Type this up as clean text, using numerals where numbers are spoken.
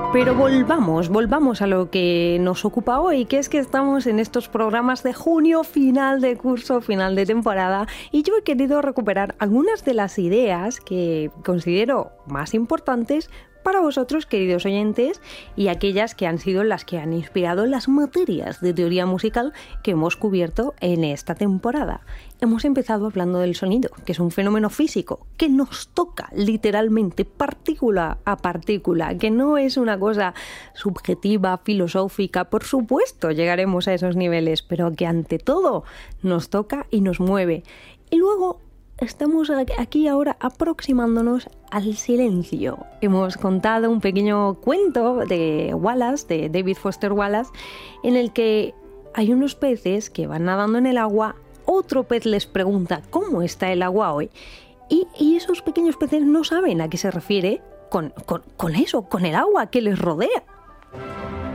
Pero volvamos a lo que nos ocupa hoy, que es que estamos en estos programas de junio, final de curso, final de temporada, y yo he querido recuperar algunas de las ideas que considero más importantes para vosotros, queridos oyentes, y aquellas que han sido las que han inspirado las materias de teoría musical que hemos cubierto en esta temporada. Hemos empezado hablando del sonido, que es un fenómeno físico que nos toca literalmente partícula a partícula, que no es una cosa subjetiva, filosófica. Por supuesto, llegaremos a esos niveles, pero que ante todo nos toca y nos mueve. Y luego estamos aquí ahora aproximándonos al silencio. Hemos contado un pequeño cuento de Wallace, de David Foster Wallace, en el que hay unos peces que van nadando en el agua. Otro pez les pregunta ¿cómo está el agua hoy? Y esos pequeños peces no saben a qué se refiere con eso, con el agua que les rodea.